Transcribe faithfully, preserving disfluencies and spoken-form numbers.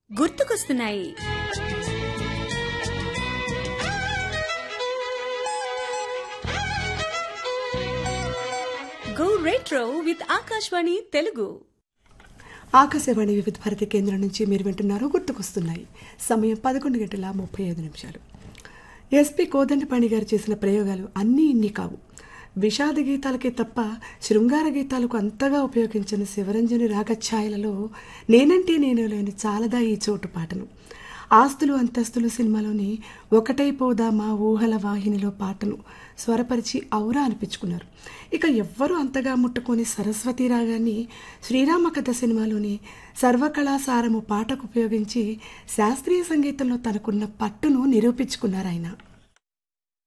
గుర్తుకొస్తున్నాయి. Go retro with Akashvani Telugu. Akashvani వివిధ భారతి కేంద్రం నుంచి మీరు వింటున్నారు గుర్తుకొస్తున్నాయి. సమయం పదకొండు గంటల ముప్పై ఐదు నిమిషాలు. ఎస్పి కోదండపాణి గారు చేసిన ప్రయోగాలు అన్నీ ఇన్ని కావు. విషాద గీతాలకే తప్ప శృంగార గీతాలకు అంతగా ఉపయోగించిన శివరంజని రాగఛాయలలో నేనంటే నేను లేని చాలదా ఈ చోటు పాటను, ఆస్తులు అంతస్తులు సినిమాలోని ఒకటైపోదామా ఊహల వాహినిలో పాటను స్వరపరిచి ఔరా అనిపించుకున్నారు. ఇక ఎవ్వరూ అంతగా ముట్టుకొని సరస్వతి రాగాన్ని శ్రీరామ కథ సినిమాలోని సర్వకళాసారము పాటకు ఉపయోగించి శాస్త్రీయ సంగీతంలో తనకున్న పట్టును నిరూపించుకున్నారు ఆయన.